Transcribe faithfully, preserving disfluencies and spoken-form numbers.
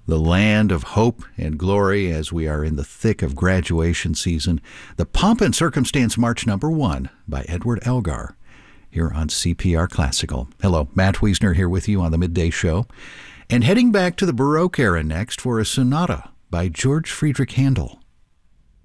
the land of hope and glory as we are in the thick of graduation season. The Pomp and Circumstance March Number One by Edward Elgar here on C P R Classical. Hello, Matt Wiesner here with you on the Midday Show. And heading back to the Baroque era next for a sonata by George Friedrich Handel.